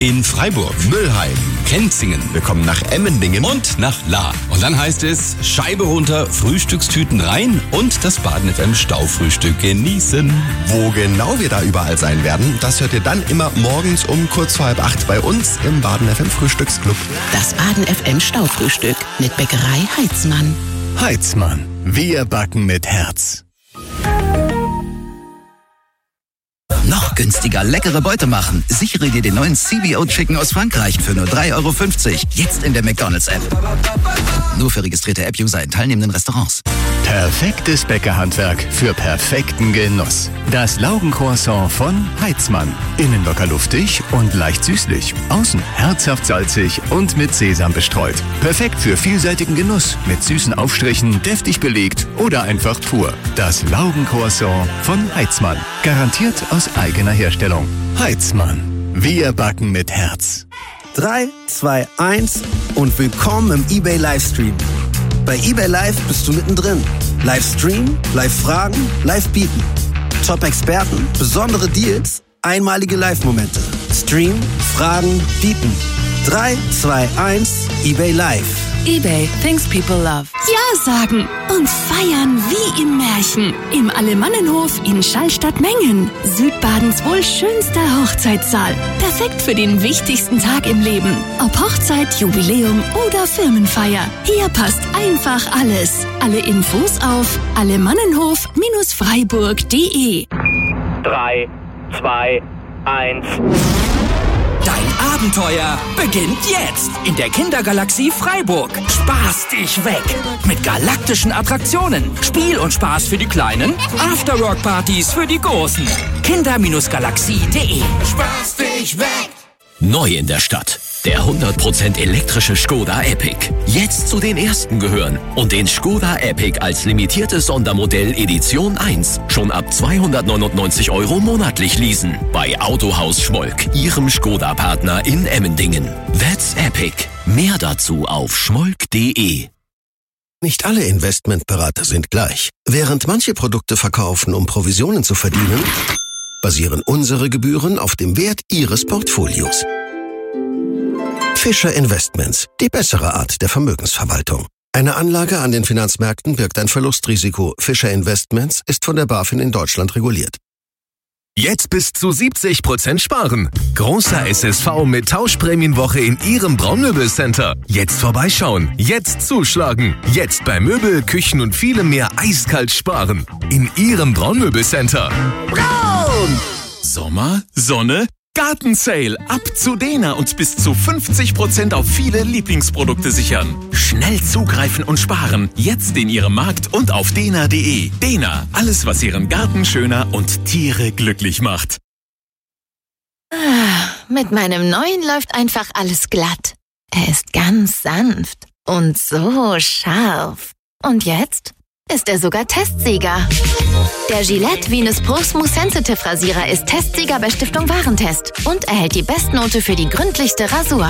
In Freiburg, Müllheim, Kenzingen. Wir kommen nach Emmendingen und nach Lahr. Und dann heißt es Scheibe runter, Frühstückstüten rein und das Baden FM Staufrühstück genießen. Wo genau wir da überall sein werden, das hört ihr dann immer morgens um kurz vor 7:30 bei uns im Baden FM Frühstücksclub. Das Baden FM Staufrühstück mit Bäckerei Heitzmann. Heitzmann. Wir backen mit Herz. Noch günstiger leckere Beute machen. Sichere dir den neuen CBO Chicken aus Frankreich für nur 3,50 €. Jetzt in der McDonald's-App. Nur für registrierte App-User in teilnehmenden Restaurants. Perfektes Bäckerhandwerk für perfekten Genuss. Das Laugencroissant von Heitzmann. Innen locker luftig und leicht süßlich. Außen herzhaft salzig und mit Sesam bestreut. Perfekt für vielseitigen Genuss. Mit süßen Aufstrichen, deftig belegt oder einfach pur. Das Laugencroissant von Heitzmann. Garantiert aus eigener Herstellung. Heitzmann. Wir backen mit Herz. 3, 2, 1 und willkommen im eBay Livestream. Bei eBay Live bist du mittendrin. Livestream, Live-Fragen, Live-Bieten. Top-Experten, besondere Deals, einmalige Live-Momente. Stream, Fragen, Bieten. 3, 2, 1, eBay Live. eBay, things people love. Ja sagen und feiern wie im Märchen. Im Alemannenhof in Schallstadt-Mengen. Südbadens wohl schönster Hochzeitssaal. Perfekt für den wichtigsten Tag im Leben. Ob Hochzeit, Jubiläum oder Firmenfeier. Hier passt einfach alles. Alle Infos auf alemannenhof-freiburg.de. 3, 2, 1... Dein Abenteuer beginnt jetzt in der Kindergalaxie Freiburg. Spaß dich weg mit galaktischen Attraktionen, Spiel und Spaß für die Kleinen, Afterwork-Partys für die Großen. Kinder-galaxie.de. Spaß dich weg! Neu in der Stadt. Der 100% elektrische Skoda Epic. Jetzt zu den ersten gehören und den Skoda Epic als limitiertes Sondermodell Edition 1 schon ab 299 € monatlich leasen. Bei Autohaus Schmolk, Ihrem Skoda-Partner in Emmendingen. That's Epic. Mehr dazu auf schmolk.de. Nicht alle Investmentberater sind gleich. Während manche Produkte verkaufen, um Provisionen zu verdienen, basieren unsere Gebühren auf dem Wert Ihres Portfolios. Fischer Investments, die bessere Art der Vermögensverwaltung. Eine Anlage an den Finanzmärkten birgt ein Verlustrisiko. Fischer Investments ist von der BaFin in Deutschland reguliert. Jetzt bis zu 70% sparen. Großer SSV mit Tauschprämienwoche in Ihrem Braunmöbelcenter. Jetzt vorbeischauen, jetzt zuschlagen. Jetzt bei Möbel, Küchen und vielem mehr eiskalt sparen. In Ihrem Braunmöbelcenter. Braun! Sommer, Sonne, Gartensale. Ab zu Dena und bis zu 50% auf viele Lieblingsprodukte sichern. Schnell zugreifen und sparen. Jetzt in Ihrem Markt und auf dena.de. Dena, alles was Ihren Garten schöner und Tiere glücklich macht. Mit meinem neuen läuft einfach alles glatt. Er ist ganz sanft und so scharf. Und jetzt ist er sogar Testsieger. Der Gillette Venus Pro Smooth Sensitive Rasierer ist Testsieger bei Stiftung Warentest und erhält die Bestnote für die gründlichste Rasur.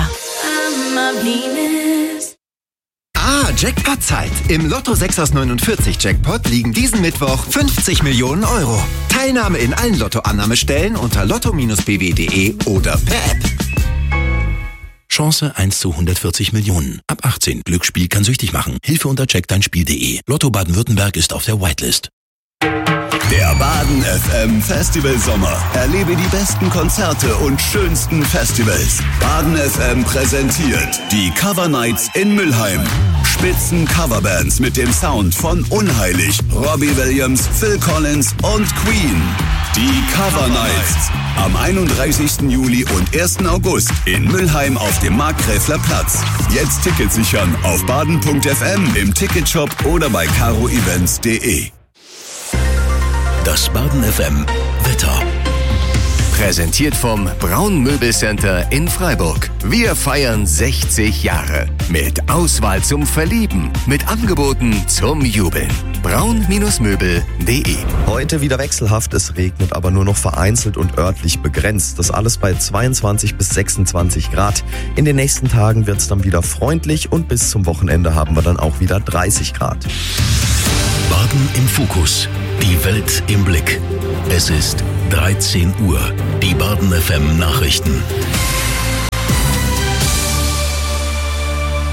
Jackpot-Zeit. Im Lotto 6 aus 49 Jackpot liegen diesen Mittwoch 50 Millionen €. Teilnahme in allen Lottoannahmestellen unter lotto-bw.de oder per App. Chance 1 zu 140 Millionen. Ab 18. Glücksspiel kann süchtig machen. Hilfe unter checkdeinspiel.de. Lotto Baden-Württemberg ist auf der Whitelist. Der Baden FM Festival Sommer. Erlebe die besten Konzerte und schönsten Festivals. Baden FM präsentiert die Cover Nights in Müllheim. Spitzen Coverbands mit dem Sound von Unheilig, Robbie Williams, Phil Collins und Queen. Die Cover Nights am 31. Juli und 1. August in Müllheim auf dem Markgräfler Platz. Jetzt Tickets sichern auf baden.fm, im Ticketshop oder bei caroevents.de. Das Baden FM Wetter. Präsentiert vom Braun Möbelcenter in Freiburg. Wir feiern 60 Jahre. Mit Auswahl zum Verlieben. Mit Angeboten zum Jubeln. braun-möbel.de. Heute wieder wechselhaft. Es regnet aber nur noch vereinzelt und örtlich begrenzt. Das alles bei 22 bis 26 Grad. In den nächsten Tagen wird es dann wieder freundlich und bis zum Wochenende haben wir dann auch wieder 30 Grad. Baden im Fokus. Die Welt im Blick. Es ist 13 Uhr. Die Baden FM Nachrichten.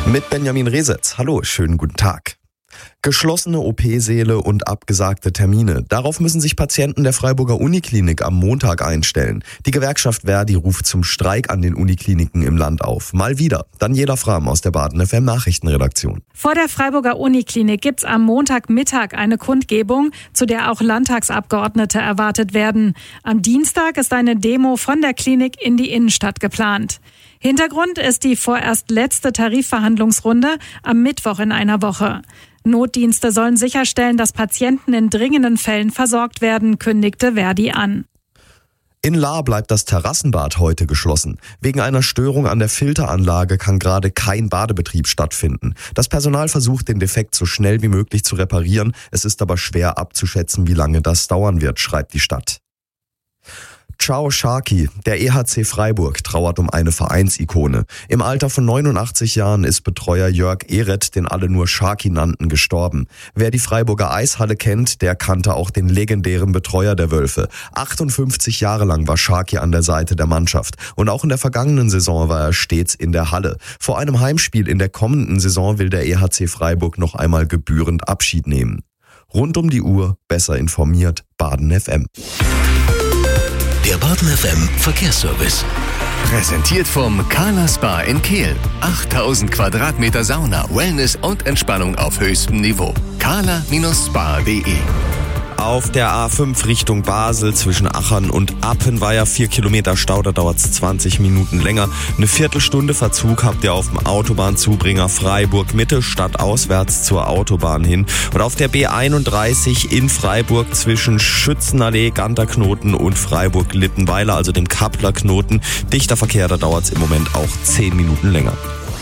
Mit Benjamin Resetz. Hallo, schönen guten Tag. Geschlossene OP-Säle und abgesagte Termine. Darauf müssen sich Patienten der Freiburger Uniklinik am Montag einstellen. Die Gewerkschaft Verdi ruft zum Streik an den Unikliniken im Land auf. Mal wieder. Daniela Frahm aus der Baden FM Nachrichtenredaktion. Vor der Freiburger Uniklinik gibt's am Montagmittag eine Kundgebung, zu der auch Landtagsabgeordnete erwartet werden. Am Dienstag ist eine Demo von der Klinik in die Innenstadt geplant. Hintergrund ist die vorerst letzte Tarifverhandlungsrunde am Mittwoch in einer Woche. Notdienste sollen sicherstellen, dass Patienten in dringenden Fällen versorgt werden, kündigte Verdi an. In Lahr bleibt das Terrassenbad heute geschlossen. Wegen einer Störung an der Filteranlage kann gerade kein Badebetrieb stattfinden. Das Personal versucht, den Defekt so schnell wie möglich zu reparieren. Es ist aber schwer abzuschätzen, wie lange das dauern wird, schreibt die Stadt. Ciao Sharky, der EHC Freiburg trauert um eine Vereinsikone. Im Alter von 89 Jahren ist Betreuer Jörg Ehret, den alle nur Sharky nannten, gestorben. Wer die Freiburger Eishalle kennt, der kannte auch den legendären Betreuer der Wölfe. 58 Jahre lang war Sharky an der Seite der Mannschaft. Und auch in der vergangenen Saison war er stets in der Halle. Vor einem Heimspiel in der kommenden Saison will der EHC Freiburg noch einmal gebührend Abschied nehmen. Rund um die Uhr, besser informiert, Baden FM. Der Baden FM Verkehrsservice. Präsentiert vom Carla Spa in Kehl. 8000 Quadratmeter Sauna, Wellness und Entspannung auf höchstem Niveau. carla-spa.de. Auf der A5 Richtung Basel zwischen Achern und Appenweier 4 Kilometer Stau, da dauert es 20 Minuten länger. Eine Viertelstunde Verzug habt ihr auf dem Autobahnzubringer Freiburg Mitte stadtauswärts zur Autobahn hin. Und auf der B31 in Freiburg zwischen Schützenallee, Ganterknoten und Freiburg-Littenweiler, also dem Kapplerknoten. Dichter Verkehr, da dauert es im Moment auch 10 Minuten länger.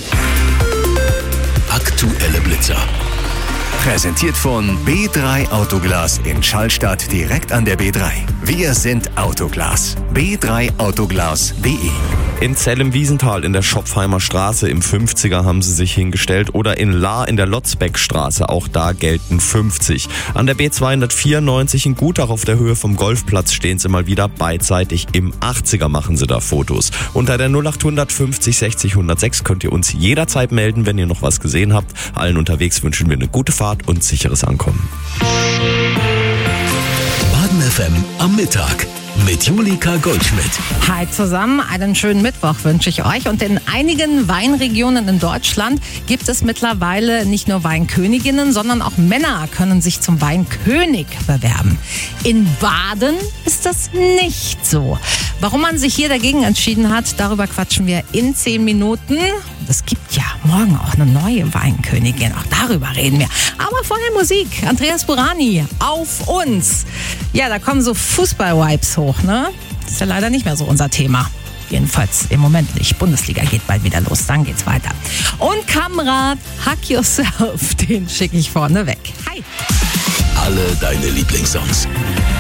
Aktuelle Blitzer. Präsentiert von B3 Autoglas in Schallstadt direkt an der B3. Wir sind Autoglas. b3autoglas.de. In Zell im Wiesental in der Schopfheimer Straße im 50er haben sie sich hingestellt oder in Lahr in der Lotzbeckstraße, auch da gelten 50. An der B294 in Gutach auf der Höhe vom Golfplatz stehen sie mal wieder beidseitig. Im 80er machen sie da Fotos. Unter der 0800 50 60 106 könnt ihr uns jederzeit melden, wenn ihr noch was gesehen habt. Allen unterwegs wünschen wir eine gute Fahrt und sicheres Ankommen. Baden FM am Mittag mit Julika Goldschmidt. Hi zusammen, einen schönen Mittwoch wünsche ich euch. Und in einigen Weinregionen in Deutschland gibt es mittlerweile nicht nur Weinköniginnen, sondern auch Männer können sich zum Weinkönig bewerben. In Baden ist das nicht so. Warum man sich hier dagegen entschieden hat, darüber quatschen wir in 10 Minuten. Es gibt ja morgen auch eine neue Weinkönigin, auch darüber reden wir. Aber vorher Musik. Andreas Burani, Auf uns. Ja, da kommen so Fußball-Vibes hoch, ne? Das ist ja leider nicht mehr so unser Thema. Jedenfalls im Moment nicht. Bundesliga geht bald wieder los, dann geht's weiter. Und Kamrat, Hack Yourself, den schicke ich vorne weg. Hi. Alle deine Lieblingssongs.